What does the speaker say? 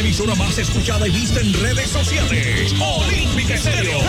emisora más escuchada y vista en redes sociales. Olímpica Estéreo.